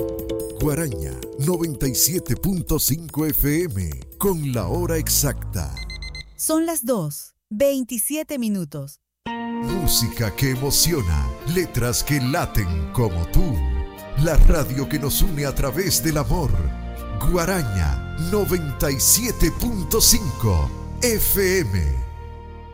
Guaraña 97.5 FM con la hora exacta. Son las 2:27. Música que emociona, letras que laten como tú. La radio que nos une a través del amor. Guaraña 97.5 FM.